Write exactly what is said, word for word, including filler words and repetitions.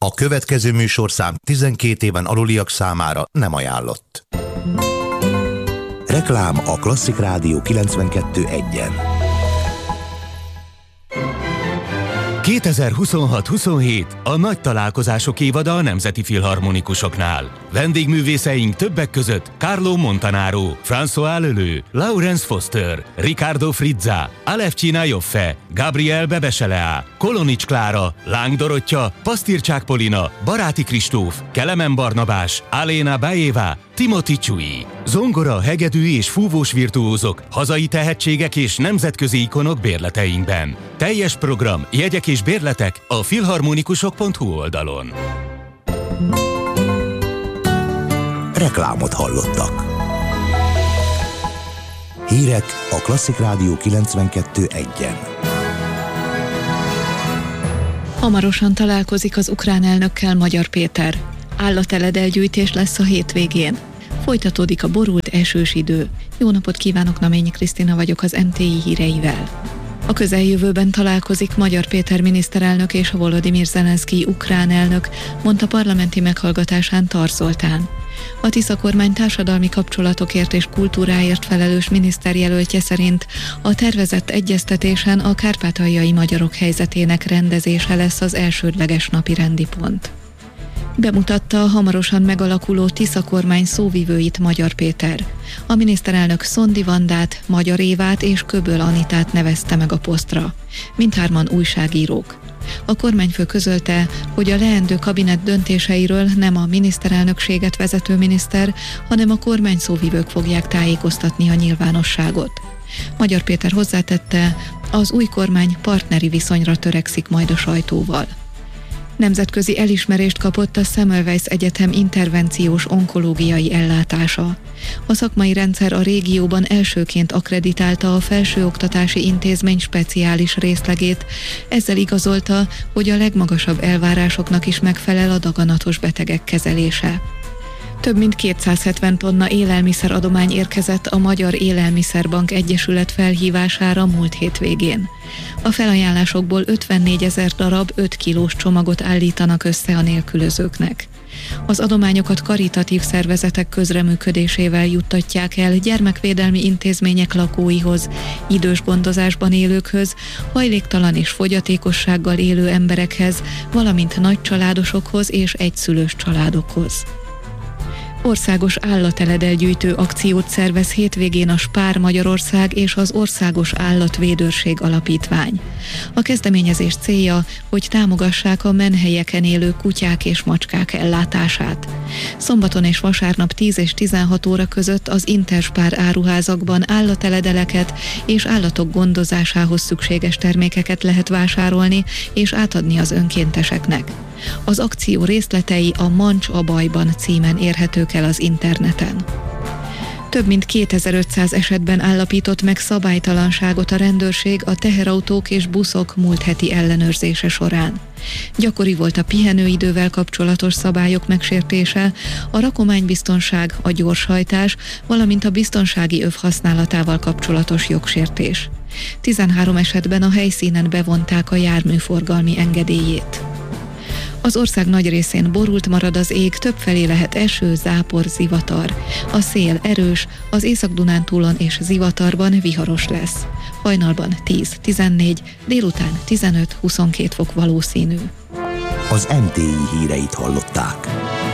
A következő műsorszám tizenkét éven aluliak számára nem ajánlott. Reklám a Klasszik Rádió kilencvenkettő egyen. kétezer-huszonhat huszonhét a nagy találkozások évada a Nemzeti Filharmonikusoknál. Vendégművészeink többek között Carlo Montanaro, François Leleu, Laurence Foster, Riccardo Frizza, Alevcsina Joffe, Gabriel Bebeseleá, Kolonics Klára, Láng Dorottya, Pasztircsák Polina, Baráti Kristóf, Kelemen Barnabás, Aléna Bajeva, Timothy Csui. Zongora, hegedű és fúvós virtuózok, hazai tehetségek és nemzetközi ikonok bérleteinkben. Teljes program, jegyek és bérletek a filharmonikusok pont hu oldalon. Reklámot hallottak. Hírek a Klasszik Rádió kilencvenkettő egyen. Hamarosan találkozik az ukrán elnökkel Magyar Péter. Állateledellgyűjtés lesz a hétvégén. Folytatódik a borult esős idő. Jó napot kívánok, Naményi Krisztina vagyok az em té i híreivel. A közeljövőben találkozik Magyar Péter miniszterelnök és Volodymyr Zelenszkij ukrán elnök, mondta parlamenti meghallgatásán Tar Zoltán. A Tisza kormány társadalmi kapcsolatokért és kultúráért felelős miniszterjelöltje szerint a tervezett egyeztetésen a kárpátaljai magyarok helyzetének rendezése lesz az elsődleges napirendi pont. Bemutatta a hamarosan megalakuló Tisza kormány szóvivőit Magyar Péter. A miniszterelnök Szondi Vandát, Magyar Évát és Köböl Anitát nevezte meg a posztra. Mindhárman újságírók. A kormányfő közölte, hogy a leendő kabinet döntéseiről nem a miniszterelnökséget vezető miniszter, hanem a kormány szóvivők fogják tájékoztatni a nyilvánosságot. Magyar Péter hozzátette, az új kormány partneri viszonyra törekszik majd a sajtóval. Nemzetközi elismerést kapott a Semmelweis Egyetem intervenciós onkológiai ellátása. A szakmai rendszer a régióban elsőként akkreditálta a felsőoktatási intézmény speciális részlegét, ezzel igazolta, hogy a legmagasabb elvárásoknak is megfelel a daganatos betegek kezelése. Több mint kétszázhetven tonna élelmiszeradomány érkezett a Magyar Élelmiszerbank Egyesület felhívására múlt hétvégén. A felajánlásokból ötvennégyezer darab öt kilós csomagot állítanak össze a nélkülözőknek. Az adományokat karitatív szervezetek közreműködésével juttatják el gyermekvédelmi intézmények lakóihoz, idős gondozásban élőkhöz, hajléktalan és fogyatékossággal élő emberekhez, valamint nagycsaládosokhoz és egyszülős családokhoz. Országos állateledelgyűjtő akciót szervez hétvégén a Spár Magyarország és az Országos Állatvédőrség Alapítvány. A kezdeményezés célja, hogy támogassák a menhelyeken élő kutyák és macskák ellátását. Szombaton és vasárnap tíz és tizenhat óra között az Interspár áruházakban állateledeleket és állatok gondozásához szükséges termékeket lehet vásárolni és átadni az önkénteseknek. Az akció részletei a Mancs a bajban címen érhetők el az interneten. Több mint kétezer-ötszáz esetben állapított meg szabálytalanságot a rendőrség a teherautók és buszok múlt heti ellenőrzése során. Gyakori volt a pihenőidővel kapcsolatos szabályok megsértése, a rakománybiztonság, a gyorshajtás, valamint a biztonsági öv használatával kapcsolatos jogsértés. tizenhárom esetben a helyszínen bevonták a járműforgalmi engedélyét. Az ország nagy részén borult marad az ég, többfelé lehet eső, zápor, zivatar. A szél erős, az Észak-Dunántúlon és zivatarban viharos lesz. Hajnalban tíz-tizennégy, délután tizenöt-huszonkét fok valószínű. Az em té i híreit hallották.